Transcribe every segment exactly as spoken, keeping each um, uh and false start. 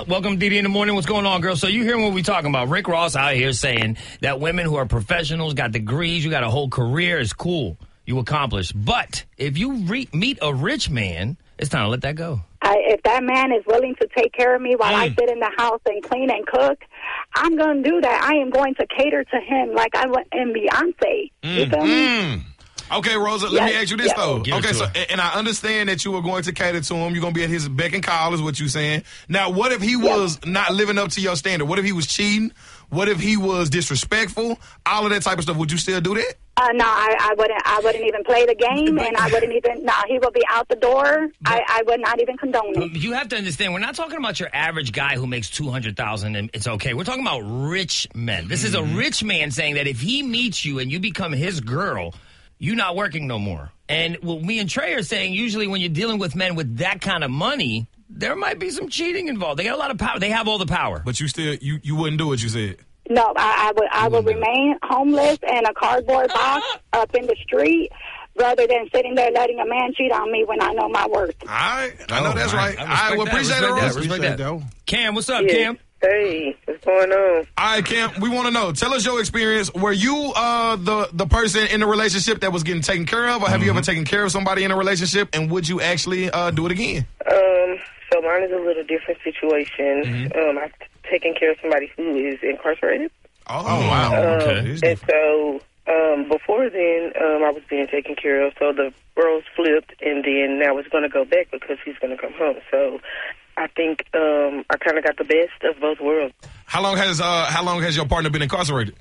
Welcome, Didi in the morning. What's going on, girl? So you hearing what we talking about? Rick Ross out here saying that women who are professionals, got degrees, you got a whole career, is cool. You accomplish. But if you re- meet a rich man, it's time to let that go. I, if that man is willing to take care of me while mm. I sit in the house and clean and cook, I'm going to do that. I am going to cater to him like I went in Beyonce. Mm. You feel me? Mm. Okay, Rosa, let yes, me ask you this, yes. though. Give okay, so, him. and I understand that you were going to cater to him. You're going to be at his beck and call is what you're saying. Now, what if he was yes. not living up to your standard? What if he was cheating? What if he was disrespectful? All of that type of stuff. Would you still do that? Uh, no, I, I wouldn't. I wouldn't even play the game, and I wouldn't even. No, he would be out the door. I, I would not even condone it. You have to understand, we're not talking about your average guy who makes two hundred thousand and it's okay. We're talking about rich men. This is a rich man saying that if he meets you and you become his girl, you're not working no more. And what me and Trey are saying, usually when you're dealing with men with that kind of money, there might be some cheating involved. They got a lot of power. They have all the power. But you still, you, you wouldn't do what you said. No, I, I would. I would remain homeless in a cardboard box up in the street, rather than sitting there letting a man cheat on me when I know my worth. All right, I know oh, that's right. I, I, I will appreciate that. it, Rose. Respect that. That. Cam, what's up, yeah. Cam? Hey, what's going on? All right, Cam, we want to know. Tell us your experience. Were you uh, the the person in a relationship that was getting taken care of, or have mm-hmm. you ever taken care of somebody in a relationship, and would you actually uh, do it again? Um, so mine is a little different situation. Mm-hmm. Um, I've taken care of somebody who is incarcerated. Oh, wow. Um, okay. And so um, before then, um, I was being taken care of. So the roles flipped, and then now it's going to go back because he's going to come home. So I think um, I kind of got the best of both worlds. How long has uh, how long has your partner been incarcerated?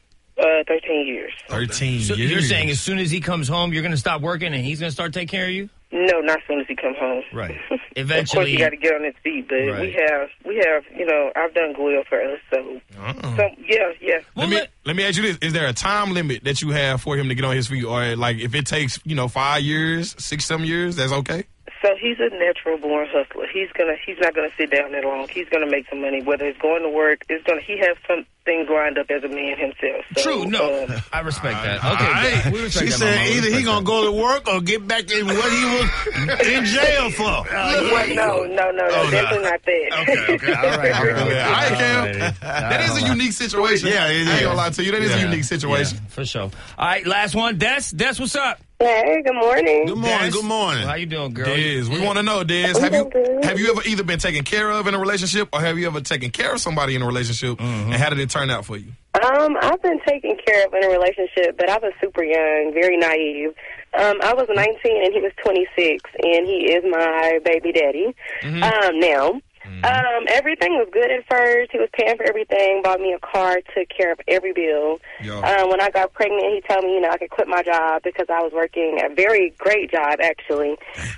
Uh, thirteen years. Thirteen so years. You're saying as soon as he comes home, you're going to stop working and he's going to start taking care of you? No, not as soon as he comes home. Right. Eventually, of course, you got to get on his feet. But right. we have, we have, you know, I've done well for us. So, uh-uh. so yeah, yeah. Let me let me ask you this: is there a time limit that you have for him to get on his feet, or like if it takes you know five years, six, seven years, that's okay? So he's a natural born hustler. He's gonna he's not gonna sit down that long. He's gonna make some money. Whether it's going to work, it's gonna he has some things lined up as a man himself. So, True, no, um, I respect that. Okay, right. we respect she that, said Mama. either he gonna go to work or get back to what he was in jail for. Uh, well, no, no, no, no, oh, definitely no. not that. Okay, okay, all right, girl. Yeah, all right, Cam. That is a unique situation. Yeah, it is. I ain't gonna lie to you. That is yeah. a unique situation. Yeah, for sure. All right, last one. Des, Des, what's up? Hey, good morning. Good morning. Des? Good morning. How you doing, girl? Des, we want to know, Des, have you have you ever either been taken care of in a relationship, or have you ever taken care of somebody in a relationship, mm-hmm. and how did it turn out for you? Um, I've been taken care of in a relationship, but I was super young, very naive. Um, I was nineteen and he was twenty-six, and he is my baby daddy. Mm-hmm. Um, now, mm-hmm. um, everything was good at first. He was paying for everything, bought me a car, took care of every bill. Um, when I got pregnant, he told me, you know, I could quit my job because I was working a very great job, actually.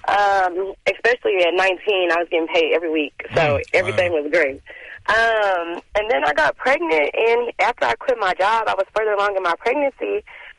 Um, especially at nineteen, I was getting paid every week, so everything wow. was great. Um, and then I got pregnant, and after I quit my job, I was further along in my pregnancy.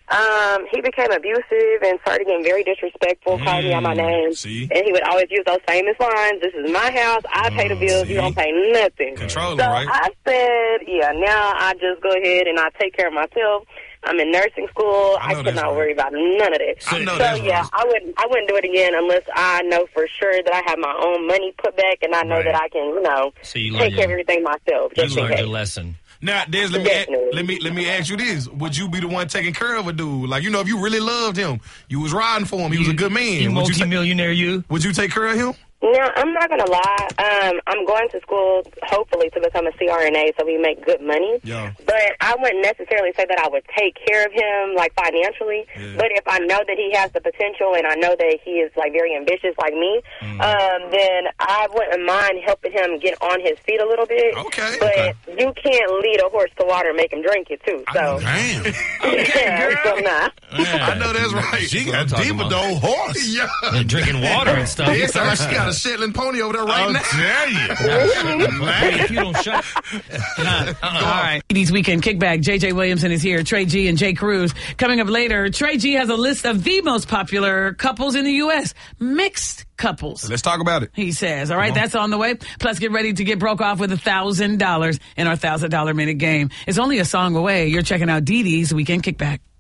Um, he became abusive and started getting very disrespectful, mm, calling me out my name. See? And he would always use those famous lines, this is my house, I pay the bills, see? you don't pay nothing. Controlling, so right? I said, yeah, now I just go ahead and I take care of myself. I'm in nursing school. I, I could not right. worry about none of that. I know so, that's yeah, right. I wouldn't I wouldn't do it again unless I know for sure that I have my own money put back and I know right. that I can, you know, so you take your, care of everything myself. You just learned in your case. lesson. Now, Des, let me ask, let me let me ask you this: would you be the one taking care of a dude? Like, you know, if you really loved him, you was riding for him, he was a good man. You would multi-millionaire, you, ta- you? Would you take care of him? Now, I'm not going to lie. Um, I'm going to school, hopefully, to become a C R N A so we make good money. Yeah. But I wouldn't necessarily say that I would take care of him, like, financially. Yeah. But if I know that he has the potential and I know that he is, like, very ambitious like me, mm. um, then I wouldn't mind helping him get on his feet a little bit. Okay. But okay. you can't lead a horse to water and make him drink it, too. So. Damn. Okay, yeah, so nah. I know that's right. She got deep with the old horse. Yeah. And drinking water and stuff. Yeah, like she got a Shetland pony over there right I'll now. tell you. Hey, if you don't shut nah, uh-uh. All right. D's Weekend Kickback. J J Williamson is here. Trey G and Jay Cruz. Coming up later, Trey G has a list of the most popular couples in the U S. Mixed couples. Let's talk about it. He says. All right, that's on the way. Plus, get ready to get broke off with one thousand dollars in our one thousand dollars minute game. It's only a song away. You're checking out Dee Dee's Weekend Kickback.